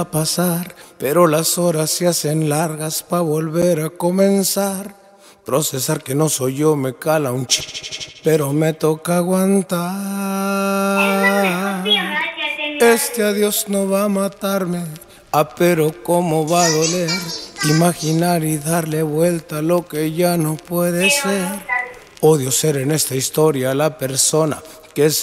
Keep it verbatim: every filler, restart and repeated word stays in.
a pasar, pero las horas se hacen largas pa' volver a comenzar. Procesar que no soy yo me cala un ch, pero me toca aguantar. Este adiós no va a matarme, ah, pero cómo va a doler. Imaginar y darle vuelta a lo que ya no puede ser. Odio ser en esta historia la persona que se